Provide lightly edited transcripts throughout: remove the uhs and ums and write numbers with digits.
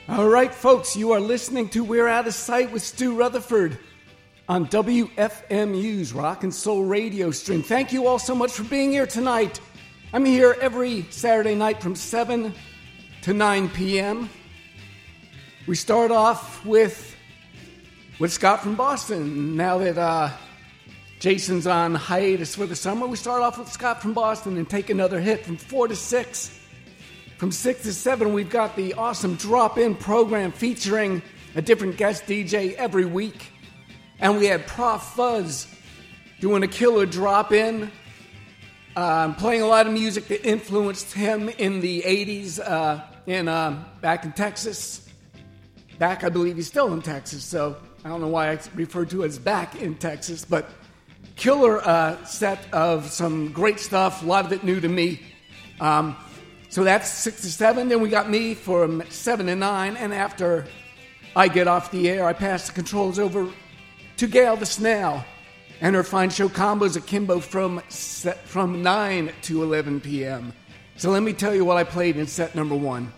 All right, folks, you are listening to We're Out of Sight with Stu Rutherford on WFMU's Rock and Soul radio stream. Thank you all so much for being here tonight. I'm here every Saturday night from 7 to 9 p.m. We start off with Scott from Boston. Now that Jason's on hiatus for the summer, we start off with Scott from Boston and take another hit from 4 to 6. From 6 to 7, we've got the awesome drop-in program featuring a different guest DJ every week. And we had Prof Fuzz doing a killer drop-in, playing a lot of music that influenced him in the 80s back in Texas. Back, I believe he's still in Texas, so I don't know why I referred to it as back in Texas. But killer set of some great stuff, a lot of it new to me. So that's 6 to 7. Then we got me from 7 to 9. And after I get off the air, I pass the controls over to Gail the Snail and her fine show Combos Akimbo from 9 to 11 p.m. So let me tell you what I played in set number 1.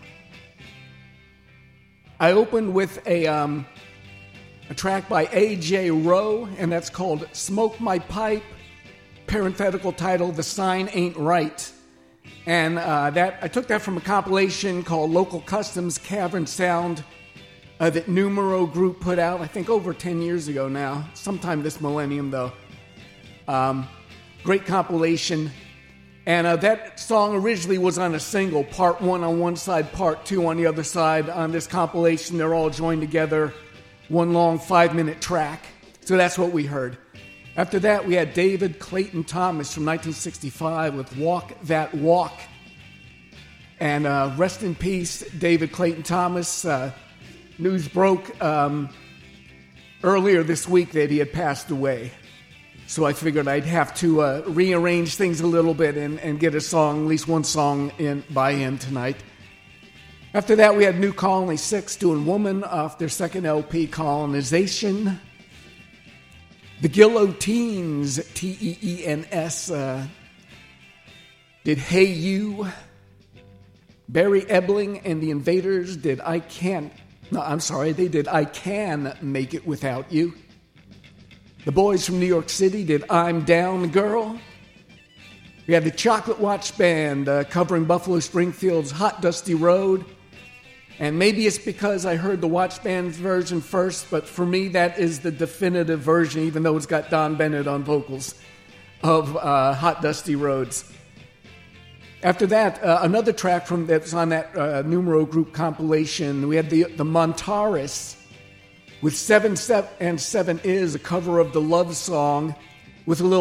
I opened with a track by A.J. Rowe, and that's called Smoke My Pipe, parenthetical title, The Sign Ain't Right. And I took that from a compilation called Local Customs Cavern Sound that Numero Group put out, I think over 10 years ago now, sometime this millennium though. Great compilation. And that song originally was on a single, part 1 on one side, part 2 on the other side. On this compilation, they're all joined together, one long 5-minute track. So that's what we heard. After that, we had David Clayton Thomas from 1965 with Walk That Walk. And rest in peace, David Clayton Thomas. News broke earlier this week that he had passed away. So I figured I'd have to rearrange things a little bit and get a song, at least one song in by him tonight. After that, we had New Colony 6 doing Woman off their second LP, Colonization. The Guillotines, Teens, did Hey You. Barry Ebling and the Invaders did I Can Make It Without You. The Boys from New York City did I'm Down, Girl. We had the Chocolate Watch Band covering Buffalo Springfield's Hot Dusty Road. And maybe it's because I heard the Watch Band's version first, but for me that is the definitive version, even though it's got Don Bennett on vocals, of Hot Dusty Roads. After that, another track that's on that Numero Group compilation, we had the Montaris with 7 and 7 Is, a cover of the Love Song with a little